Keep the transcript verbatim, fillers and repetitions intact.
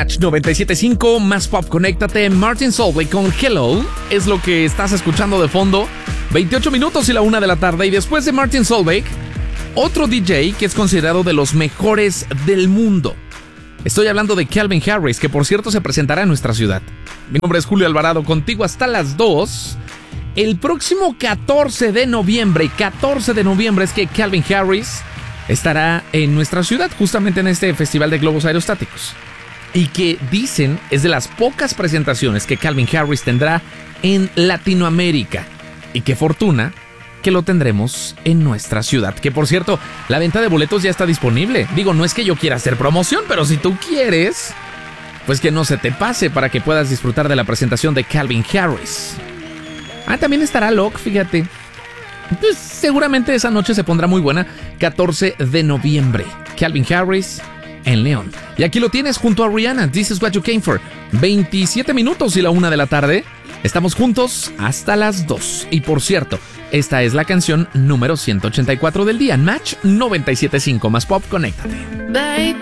Match noventa y siete punto cinco, más pop, conéctate. Martin Solveig con Hello es lo que estás escuchando de fondo. veintiocho minutos y la una de la tarde. Y después de Martin Solveig, otro D J que es considerado de los mejores del mundo. Estoy hablando de Calvin Harris, que por cierto se presentará en nuestra ciudad. Mi nombre es Julio Alvarado, contigo hasta las dos. El próximo catorce de noviembre, catorce de noviembre es que Calvin Harris estará en nuestra ciudad, justamente en este Festival de Globos Aerostáticos. Y que dicen es de las pocas presentaciones que Calvin Harris tendrá en Latinoamérica. Y qué fortuna que lo tendremos en nuestra ciudad. Que por cierto, la venta de boletos ya está disponible. Digo, no es que yo quiera hacer promoción, pero si tú quieres, pues que no se te pase para que puedas disfrutar de la presentación de Calvin Harris. Ah, también estará Locke, fíjate. Pues seguramente esa noche se pondrá muy buena. catorce de noviembre. Calvin Harris en León. Y aquí lo tienes junto a Rihanna. This is what you came for. veintisiete minutos y la una de la tarde. Estamos juntos hasta las dos. Y por cierto, esta es la canción número ciento ochenta y cuatro del día. Match noventa y siete punto cinco, más pop, conéctate. Baby,